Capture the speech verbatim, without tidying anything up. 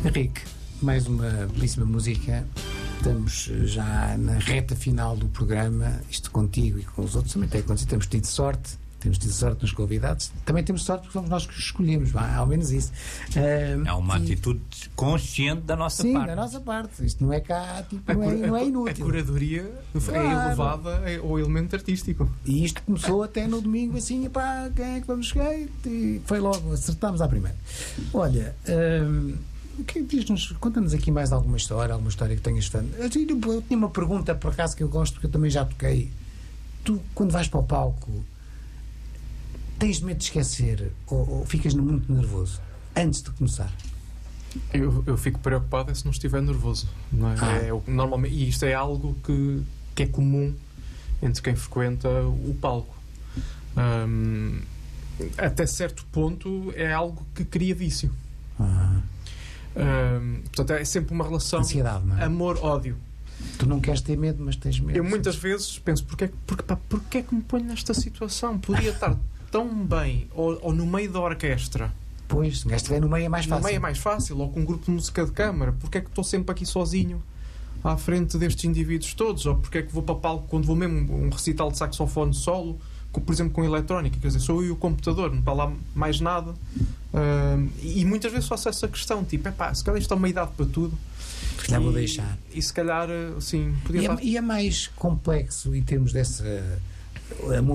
Henrique, mais uma belíssima música. Estamos já na reta final do programa. Isto contigo e com os outros também tem acontecido. Temos tido sorte. Temos tido sorte nos convidados. Também temos sorte porque somos nós que os escolhemos. Vá, ao menos isso. Uh, é uma e... atitude consciente da nossa Sim, parte. Sim, da nossa parte. Isto não é cá, tipo, a não, é, cura, não é inútil. A curadoria claro. é elevada ao elemento artístico. E isto começou até no domingo, assim, pá, quem é que vamos chegar? E foi logo, acertámos à primeira. Olha... Um, Que diz-nos, conta-nos aqui mais alguma história, alguma história que tenhas fã. Eu tinha uma pergunta, por acaso, que eu gosto, porque eu também já toquei. Tu, quando vais para o palco, tens medo de esquecer ou, ou ficas muito nervoso antes de começar? Eu, eu fico preocupado se não estiver nervoso. Não é? Ah. É, eu, normalmente, e isto é algo que, que é comum entre quem frequenta o palco. Um, até certo ponto é algo que cria vício. Ah. Um, portanto, é sempre uma relação é? amor-ódio. Tu não queres ter medo, mas tens medo. Eu muitas vezes penso, porque, porque, pá, porque é que me ponho nesta situação? Podia estar tão bem, ou, ou no meio da orquestra. Pois, se estiver no meio é mais fácil. No meio é mais fácil, ou com um grupo de música de câmara. Porque é que estou sempre aqui sozinho à frente destes indivíduos todos? Ou porque é que vou para palco quando vou mesmo um recital de saxofone solo, com, por exemplo com eletrónica, quer dizer, sou eu e o computador, não está lá mais nada. Uh, e muitas vezes faço essa questão, tipo, é pá, se calhar isto é uma idade para tudo. Se calhar e, vou deixar. E se calhar, assim, podia e, estar... é, e é mais complexo em termos dessa